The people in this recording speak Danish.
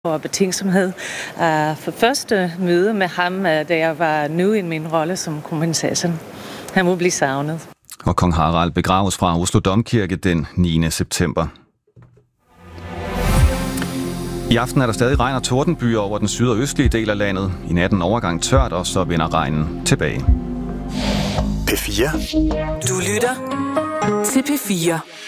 og betænksomhed. For første møde med ham, da jeg var ny i min rolle som kronprinsessen. Han må blive savnet. Og kong Harald begraves fra Oslo Domkirke den 9. september. I aften er der stadig regn og tordenbyer over den syd- og østlige del af landet. I natten overgang tørt, og så vender regnen tilbage. P4. Du lytter til P4.